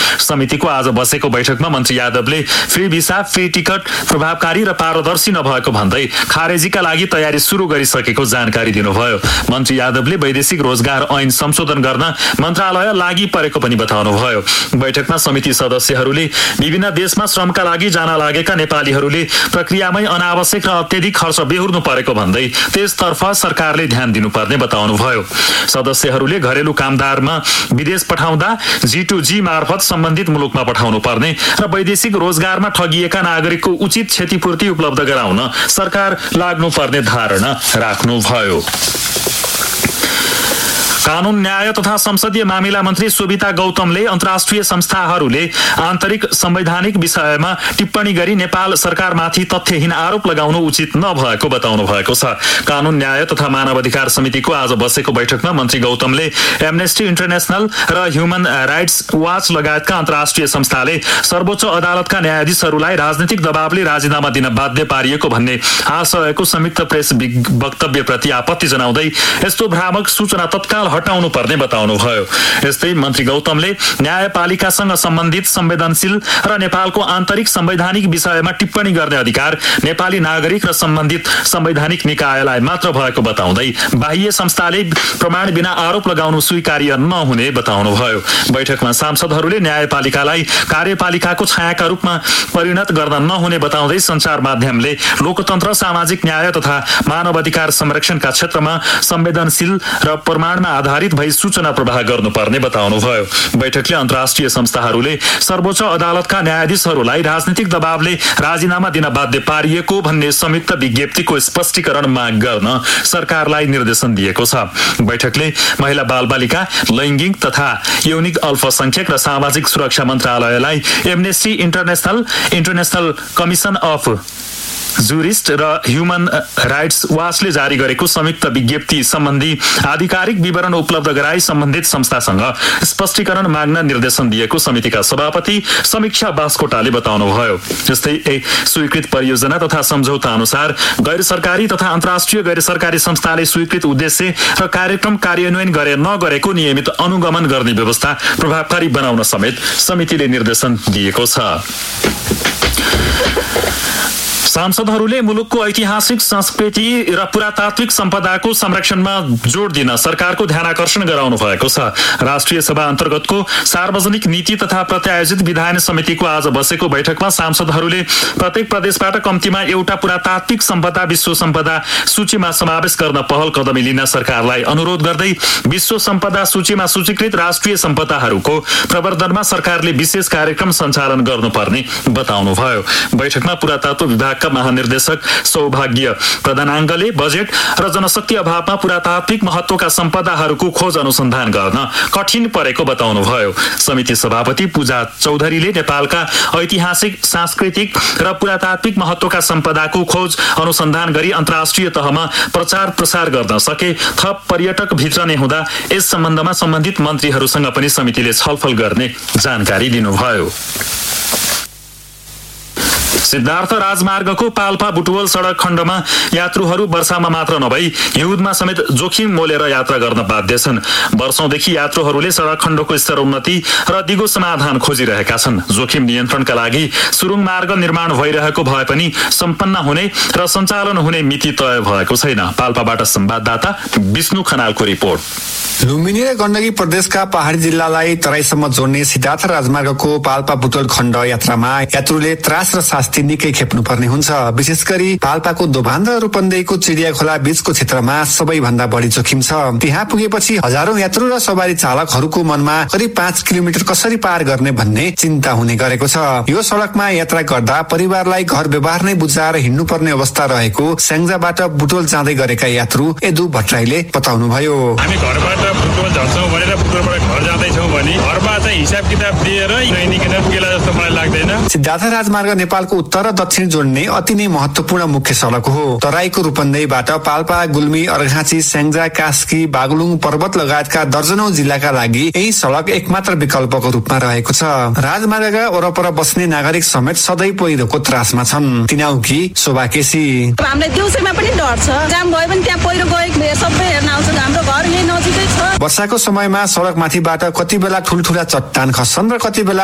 समितिको आज बसेको बैठकमा मन्त्री यादवले फ्री भिसा, फ्री टिकट प्रभावकारी र पारदर्शी नभएको भन्दै खारेजीका लागि तयारी सुरु गरिसकेको जानकारी दिनुभयो। मन्त्री यादवले वैदेशिक रोजगार ऐन संशोधन गर्न मन्त्रालय लागि परेको पनि बताउनुभयो। बैठकमा समिति सदस्यहरूले विभिन्न देशमा श्रमका लागि जान लागेका नेपालीहरूले प्रक्रियामै अनावश्यक र अत्यधिक खर्च बेहोर्नु परेको भन्दै त्यसतर्फ सरकारले ध्यान दिनुपर्ने बताउनुभयो। सदस्यहरूले घरेलु कामदारमा विदेश पठाउँदा G2G मार्फत सम्बन्धित मुलुकमा पठाउनु पर्ने र वैदेशिक रोजगारमा ठगिएका नागरिकको उचित क्षतिपूर्ति उपलब्ध गराउन सरकार लाग्नुपर्ने धारणा राख्नुभयो। कानून, न्याय तथा संसदीय मामिला मन्त्री शोभिता गौतमले अन्तर्राष्ट्रिय संस्थाहरूले आन्तरिक संवैधानिक विषयमा टिप्पणी गरी नेपाल सरकारमाथि तथ्यहीन आरोप लगाउनु उचित नभएको बताउनु भएको छ। कानून, न्याय तथा मानवाधिकार समितिको आज बसेको बैठकमा मन्त्री गौतमले एमनेस्टी इन्टरनेशनल र ह्युमन राइट्स वाच लगायतका अन्तर्राष्ट्रिय संस्थाले सर्वोच्च अदालतका न्यायाधीशहरूलाई राजनीतिक दबावले राजीनामा दिन बाध्य पारिएको भन्ने आशयको संयुक्त प्रेस वक्तव्यप्रति आपत्ति जनाउँदै यस्तो भ्रामक सूचना तत्काल हटाउनु पर्ने बताउनुभयो। यस्तै मन्त्री गौतमले न्यायपालिकासँग सम्बन्धित संवेदनशील र नेपालको आन्तरिक संवैधानिक विषयमा टिप्पणी गर्ने अधिकार नेपाली नागरिक र सम्बन्धित संवैधानिक निकायलाई मात्र भएको बताउँदै बाह्य संस्थाले प्रमाण बिना आरोप लगाउनु स्वीकार्य नहुने बताउनुभयो। बैठकमा सांसदहरूले न्यायपालिकालाई कार्यपालिकाको छायाका रूपमा परिणत गर्न नहुने बताउँदै सञ्चार माध्यमले लोकतन्त्र, सामाजिक न्याय तथा मानवाधिकार संरक्षणका क्षेत्रमा संवेदनशील र प्रमाणमा आधारित भई सूचना प्रवाह गर्नुपर्ने बताउनुभयो। बैठकले अन्तर्राष्ट्रिय संस्थाहरूले सर्वोच्च अदालतका न्यायाधीशहरूलाई राजनीतिक दबावले राजीनामा दिन बाध्य पारिएको भन्ने संयुक्त विज्ञप्तिको स्पष्टीकरण माग गर्न सरकारलाई निर्देशन दिएको छ। बैठकले महिला, बालबालिका, लैंगिक तथा यौनिक अल्पसंख्यक र सामाजिक सुरक्षा मन्त्रालयलाई amnesty international commission of jurist र ह्युमन राइट्स वाचले जारी गरेको संयुक्त विज्ञप्ति सम्बन्धी आधिकारिक विवरण उपलब्ध गराई सम्बन्धित संस्थासँग स्पष्टीकरण माग्न निर्देशन दिएको समितिका सभापति समीक्षा बास्कोटाले बताउनुभयो। जस्तै स्वीकृत परियोजना तथा सम्झौता अनुसार गैर सरकारी तथा अन्तर्राष्ट्रिय गैर सरकारी संस्थाले स्वीकृत उद्देश्य र कार्यक्रम कार्यान्वयन गरे नगरेको नियमित अनुगमन गर्ने व्यवस्था प्रभावकारी बनाउन समेत समितिले निर्देशन दिएको छ। सांसदहरूले मुलुकको ऐतिहासिक संस्कृति र पुरातात्विक सम्पदाको संरक्षणमा जोड दिन सरकारको ध्यानाकर्षण गराउनु भएको छ। राष्ट्रिय सभा अन्तर्गतको सार्वजनिक नीति तथा प्रत्यायोजित विधायन समितिको आज बसेको बैठकमा सांसदहरूले प्रत्येक प्रदेशबाट कम्तीमा एउटा पुरातात्विक सम्पदा विश्व सम्पदा सूचीमा समावेश गर्न पहल कदमी लिन सरकारलाई अनुरोध गर्दै विश्व सम्पदा सूचीमा सूचीकृत राष्ट्रिय सम्पदाहरूको प्रवर्धनमा सरकारले विशेष कार्यक्रम सञ्चालन गर्नुपर्ने बताउनुभयो। बैठकमा पुरातत्व विभागका महानिर्देशक सौभाग्य प्रधानाङ्गले बजेट र जनशक्ति अभावमा पुरातात्विक महत्वका सम्पदाहरूको खोज अनुसन्धान गर्न कठिन परेको बताउनुभयो। समिति सभापति पूजा चौधरीले नेपालका ऐतिहासिक, सांस्कृतिक र पुरातात्विक महत्वका सम्पदाको खोज अनुसन्धान गरी अन्तर्राष्ट्रिय तहमा प्रचार प्रसार गर्न सके थप पर्यटक भित्रने हुँदा यस सम्बन्धमा सम्बन्धित मन्त्रीहरूसँग पनि समितिले छलफल गर्ने जानकारी दिनुभयो। सिद्धार्थ राजमार्गको पाल्पा बुटवल सडक खण्डमा यात्रुहरू वर्षामा मात्र नभई हिउँदमा समेत जोखिम मोलेर यात्रा गर्न बाध्य छन्। वर्षौंदेखि यात्रुहरूले सडक खण्डको स्तर उन्नति र दिगो समाधान खोजिरहेका छन्। जोखिम नियन्त्रणका लागि सुरुङ मार्ग निर्माण भइरहेको भए पनि सम्पन्न हुने र सञ्चालन हुने मिति तय भएको छैन। पाल्पाबाट संवाददाता विष्णु खनालको रिपोर्ट। लुम्बिनी र गण्डकी प्रदेशका पहाडी जिल्लालाई तराईसम्म जोड्ने सिद्धार्थ राजमार्गको पाल्पा बुटवल खण्ड यात्रामा यात्रुले त्रास र शास्ति निकै खेप्नुपर्ने हुन्छ। विशेष गरी पाल्पाको दोभान र रूपन्देहीको चिडिया खोला बीचको क्षेत्रमा सबैभन्दा बढी जोखिम छ। त्यहाँ पुगेपछि हजारौं यात्रु र सवारी चालकहरूको मनमा करिब 5 किलोमिटर कसरी पार गर्ने भन्ने चिन्ता हुने गरेको छ। यो सडकमा यात्रा गर्दा परिवारलाई घर व्यवहार नै बुझाएर हिँड्नुपर्ने अवस्था रहेको स्याङ्जाबाट बुटवल जाँदै गरेका यात्रु एदु भट्टराईले बताउनुभयो। हामी घरबाट बुटवल झर्छौँ भनेर बुटवलबाट घर जाँदैछौँ भने घरमा चाहिँ हिसाब किताब दिएर निकिन पुगेला जस्तो मलाई लाग्दैन। सिद्धार्थ राजमार्ग नेपालको उत्तर र दक्षिण जोड्ने अति नै महत्वपूर्ण मुख्य सडक हो। तराईको रूपन्देहीबाट पाल्पा, गुल्मी, अर्घाँची, स्याङ्जा, कास्की, बागलुङ पर्वत लगायतका दर्जनौं जिल्लाका लागि यही सडक एकमात्र विकल्पको रूपमा रहेको छ। राजमार्गका वरपर बस्ने नागरिक समेत सधैँ पहिरोको त्रासमा छन्। तिनाउकी शोभा केसी। हामीलाई दिउँसोमा पनि डर छ। जाम भयो भने त्यहाँ पहिरो गएको सबै हेर्न आउँछ। हाम्रो घर यही नजिकै छ। वर्षाको समयमा सडक माथिबाट कति बेला ठुल्ठुला चट्टान खस्छन् र कति बेला